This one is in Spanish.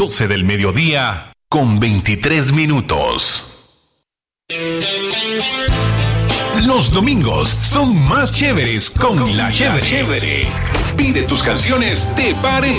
12 del mediodía con 23 minutos. Los domingos son más chéveres con La Chévere. Pide tus canciones de Pare